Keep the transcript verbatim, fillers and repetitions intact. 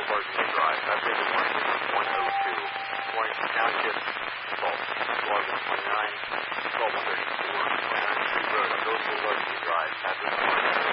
Barton Drive. That David Martin is one oh two. Warrington Township, twelve one twenty-nine, twelve